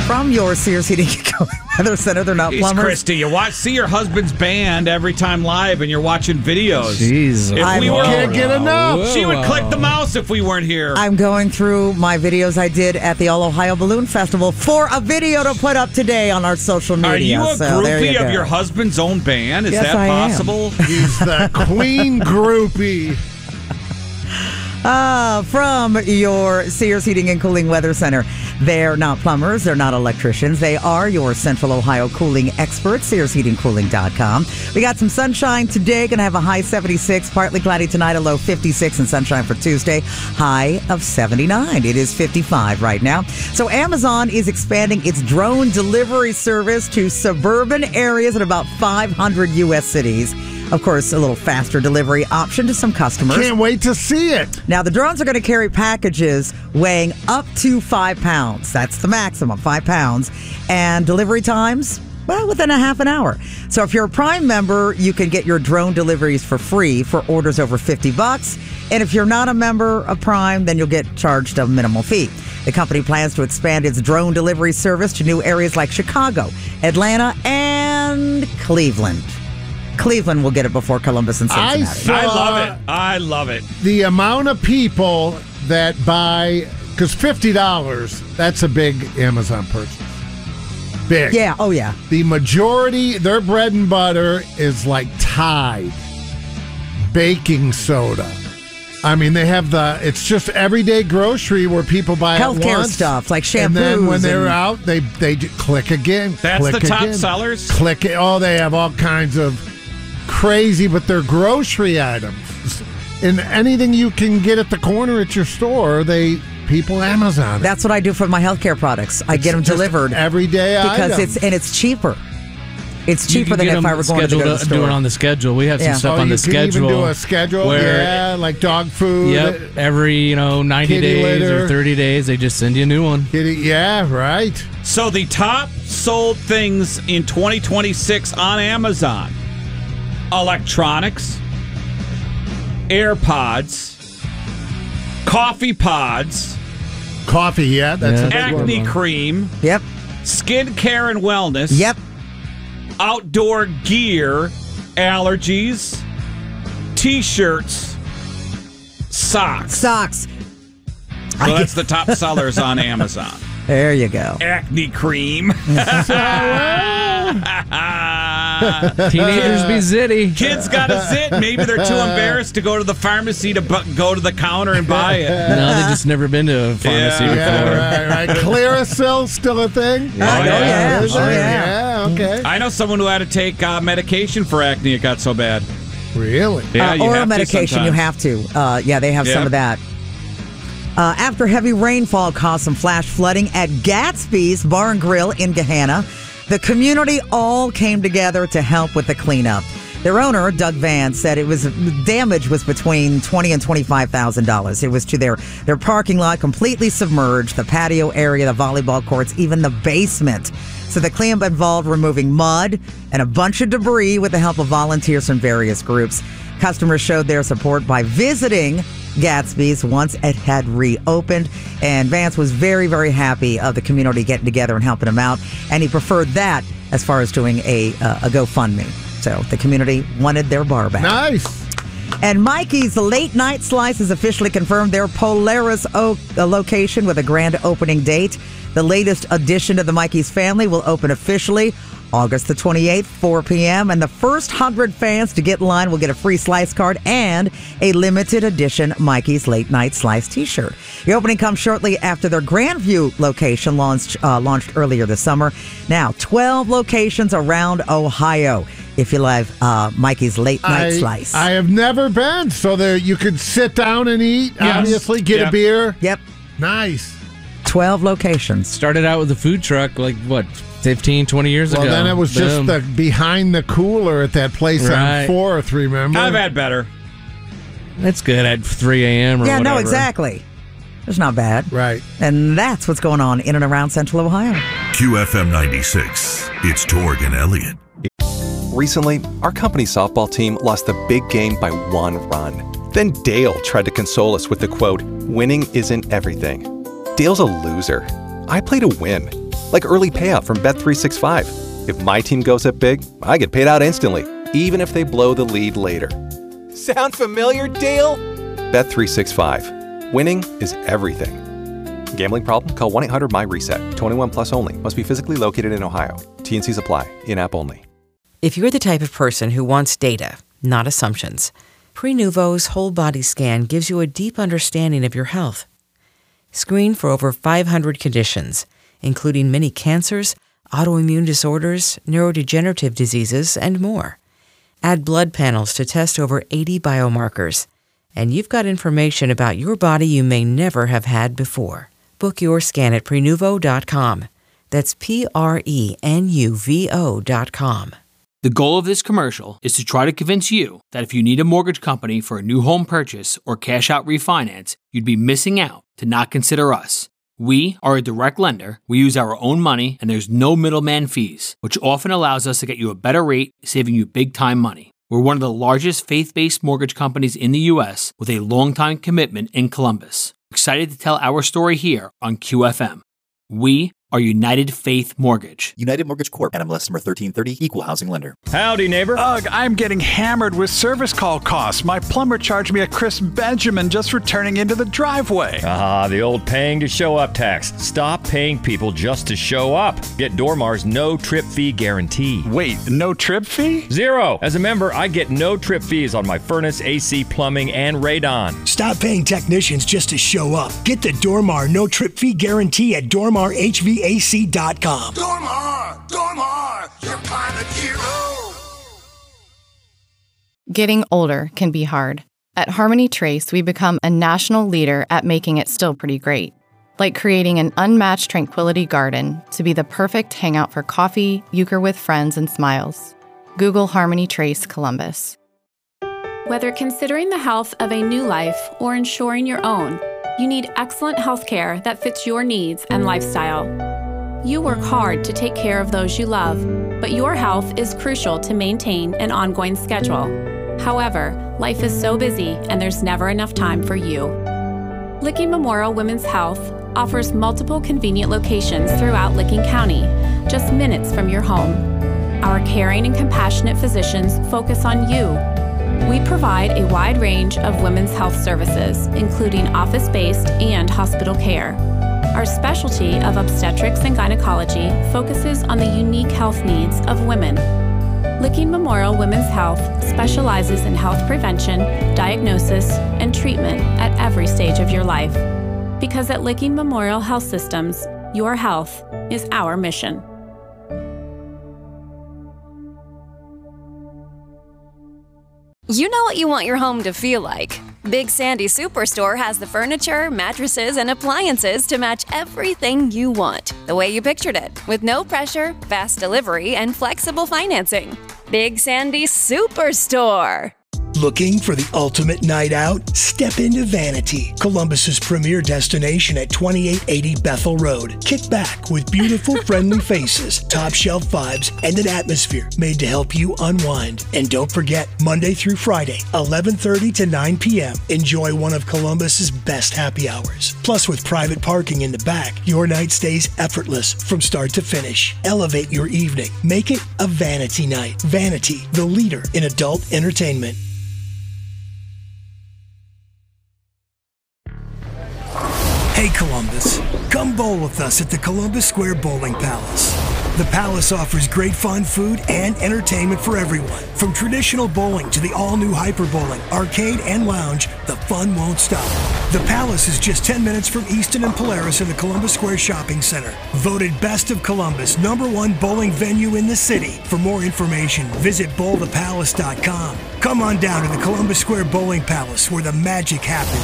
From your Sears Heating and Cooling Weather Center, they're not plumbers. Christy, see your husband's band every time live, and you're watching videos. Jeez, can't get enough. She would click the mouse if we weren't here. I'm going through my videos I did at the All Ohio Balloon Festival for a video to put up today on our social media. Are you a groupie of go. your husband's own band? Is Yes, that I am. possible? He's the Queen groupie. From your Sears Heating and Cooling Weather Center. They're not plumbers. They're not electricians. They are your Central Ohio cooling experts, SearsHeatingCooling.com. We got some sunshine today. Going to have a high 76. Partly cloudy tonight, a low 56, and sunshine for Tuesday. High of 79. It is 55 right now. So Amazon is expanding its drone delivery service to suburban areas in about 500 U.S. cities. Of course, a little faster delivery option to some customers. Can't wait to see it. Now, the drones are going to carry packages weighing up to 5 pounds. That's the maximum, 5 pounds. And delivery times, well, within a half an hour. So if you're a Prime member, you can get your drone deliveries for free for orders over $50. And if you're not a member of Prime, then you'll get charged a minimal fee. The company plans to expand its drone delivery service to new areas like Chicago, Atlanta, and Cleveland. Cleveland will get it before Columbus and Cincinnati. I love it. The amount of people that buy, because $50, that's a big Amazon purchase. Big. Yeah, oh yeah. The majority, their bread and butter is like Tide, baking soda. I mean, they have it's just everyday grocery where people buy healthcare once, stuff like shampoos. And then when they're out, they click again. That's click the top again, sellers? Click it. Oh, they have all kinds of crazy, but they're grocery items. And anything you can get at the corner at your store, people Amazon it. That's what I do for my healthcare products. I get them delivered everyday because items. it's cheaper. It's cheaper than if I were going to go to the store. Do it on the schedule. We have some stuff on the schedule. You can even do a schedule, like dog food. Yep, every 90 days litter. or 30 days, they just send you a new one. Yeah, right. So the top sold things in 2026 on Amazon: electronics, AirPods, coffee pods, coffee. Yeah, that's a big acne one. cream. Yep. Skincare and wellness. Yep. Outdoor gear, allergies, T-shirts, socks. Socks. So that's the top sellers on Amazon. There you go. Acne cream. Teenagers be zitty. Kids got a zit. Maybe they're too embarrassed to go to the pharmacy to go to the counter and buy it. No, they just never been to a pharmacy before. Yeah, right. Clearasil still a thing? Yeah. Okay. I know someone who had to take medication for acne. It got so bad. Really? Yeah, you oral have medication, you have to. They have some of that. After heavy rainfall caused some flash flooding at Gatsby's Bar and Grill in Gahanna, the community all came together to help with the cleanup. Their owner, Doug Vance, said damage was between $20,000 and $25,000. It was to their parking lot completely submerged, the patio area, the volleyball courts, even the basement. So the cleanup involved removing mud and a bunch of debris with the help of volunteers from various groups. Customers showed their support by visiting Gatsby's once it had reopened, and Vance was very, very happy of the community getting together and helping him out, and he preferred that as far as doing a GoFundMe. So the community wanted their bar back. Nice. And Mikey's Late Night Slice has officially confirmed their Polaris location with a grand opening date. The latest addition to the Mikey's family will open officially August the 28th, 4 p.m. And the first 100 fans to get in line will get a free slice card and a limited edition Mikey's Late Night Slice t-shirt. The opening comes shortly after their Grandview location launched earlier this summer. Now, 12 locations around Ohio if you love Mikey's Late Night Slice. I have never been, so there you could sit down and eat, obviously, get a beer. Yep. Nice. 12 locations. Started out with a food truck, 15, 20 years ago. Well, then it was just behind the cooler at that place on 4th, remember? I've had better. It's good at 3 a.m. or whatever. No, exactly. It's not bad. Right. And that's what's going on in and around Central Ohio. QFM 96. It's Torg and Elliott. Recently, our company softball team lost the big game by 1 run. Then Dale tried to console us with the quote, "Winning isn't everything." Dale's a loser. I play to win. Like early payout from Bet365. If my team goes up big, I get paid out instantly, even if they blow the lead later. Sound familiar, Dale? Bet365. Winning is everything. Gambling problem? Call 1-800-MY-RESET. 21 plus only. Must be physically located in Ohio. T&Cs apply. In-app only. If you're the type of person who wants data, not assumptions, Prenuvo's whole body scan gives you a deep understanding of your health. Screen for over 500 conditions, including many cancers, autoimmune disorders, neurodegenerative diseases, and more. Add blood panels to test over 80 biomarkers, and you've got information about your body you may never have had before. Book your scan at Prenuvo.com. That's Prenuvo.com. The goal of this commercial is to try to convince you that if you need a mortgage company for a new home purchase or cash out refinance, you'd be missing out to not consider us. We are a direct lender, we use our own money, and there's no middleman fees, which often allows us to get you a better rate, saving you big time money. We're one of the largest faith-based mortgage companies in the U.S. with a long-time commitment in Columbus. Excited to tell our story here on QFM. We are United Faith Mortgage. United Mortgage Corp. NMLS number 1330, Equal Housing Lender. Howdy, neighbor. Ugh, I'm getting hammered with service call costs. My plumber charged me a crisp Benjamin just for turning into the driveway. Ah, the old paying to show up tax. Stop paying people just to show up. Get Dormar's no trip fee guarantee. Wait, no trip fee? 0. As a member, I get no trip fees on my furnace, AC, plumbing, and radon. Stop paying technicians just to show up. Get the Dormar no trip fee guarantee at DormarHVAC.com. Dormar, your climate hero. Getting older can be hard. At Harmony Trace, we become a national leader at making it still pretty great. Like creating an unmatched tranquility garden to be the perfect hangout for coffee, euchre with friends, and smiles. Google Harmony Trace Columbus. Whether considering the health of a new life or ensuring your own, you need excellent health care that fits your needs and lifestyle. You work hard to take care of those you love, but your health is crucial to maintain an ongoing schedule. However, life is so busy and there's never enough time for you. Licking Memorial Women's Health offers multiple convenient locations throughout Licking County, just minutes from your home. Our caring and compassionate physicians focus on you. We provide a wide range of women's health services, including office-based and hospital care. Our specialty of obstetrics and gynecology focuses on the unique health needs of women. Licking Memorial Women's Health specializes in health prevention, diagnosis, and treatment at every stage of your life. Because at Licking Memorial Health Systems, your health is our mission. You know what you want your home to feel like. Big Sandy Superstore has the furniture, mattresses, and appliances to match everything you want, the way you pictured it, with no pressure, fast delivery, and flexible financing. Big Sandy Superstore. Looking for the ultimate night out? Step into Vanity, Columbus's premier destination at 2880 Bethel Road. Kick back with beautiful, friendly faces, top shelf vibes, and an atmosphere made to help you unwind. And don't forget, Monday through Friday, 11:30 to 9 p.m., enjoy one of Columbus's best happy hours. Plus, with private parking in the back, your night stays effortless from start to finish. Elevate your evening. Make it a Vanity night. Vanity, the leader in adult entertainment. Hey Columbus, come bowl with us at the Columbus Square Bowling Palace. The Palace offers great fun, food, and entertainment for everyone. From traditional bowling to the all-new Hyper Bowling, arcade, and lounge, the fun won't stop. The Palace is just 10 minutes from Easton and Polaris in the Columbus Square Shopping Center. Voted Best of Columbus, #1 bowling venue in the city. For more information, visit bowlthepalace.com. Come on down to the Columbus Square Bowling Palace where the magic happens.